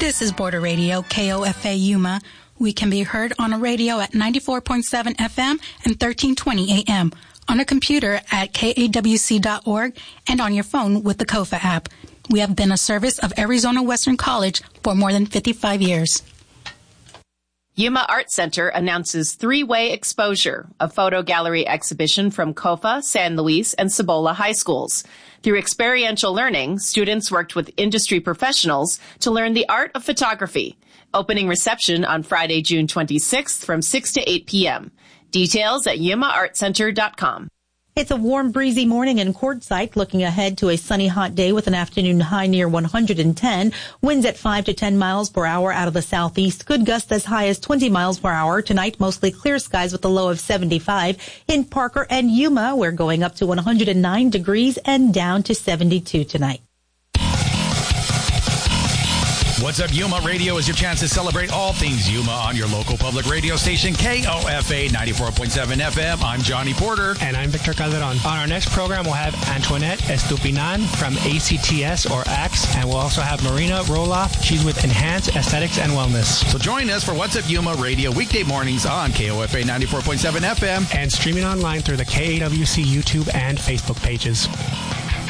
This is Border Radio, KOFA Yuma. We can be heard on a radio at 94.7 FM and 1320 AM, on a computer at kawc.org, and on your phone with the KOFA app. We have been a service of Arizona Western College for more than 55 years. Yuma Art Center announces Three-Way Exposure, a photo gallery exhibition from COFA, San Luis, and Cibola high schools. Through experiential learning, students worked with industry professionals to learn the art of photography. Opening reception on Friday, June 26th from 6 to 8 p.m. Details at yumaartcenter.com. It's a warm, breezy morning in Quartzsite, looking ahead to a sunny, hot day with an afternoon high near 110. Winds at 5 to 10 miles per hour out of the southeast. Good gusts as high as 20 miles per hour. Tonight, mostly clear skies with a low of 75. In Parker and Yuma, we're going up to 109 degrees and down to 72 tonight. What's Up Yuma Radio is your chance to celebrate all things Yuma on your local public radio station, KOFA 94.7 FM. I'm Johnny Porter. And I'm Victor Calderon. On our next program, we'll have Antoinette Estupinan from ACTS or ACTS, and we'll also have Marina Roloff. She's with Enhance Aesthetics and Wellness. So join us for What's Up Yuma Radio weekday mornings on KOFA 94.7 FM. And streaming online through the KAWC YouTube and Facebook pages.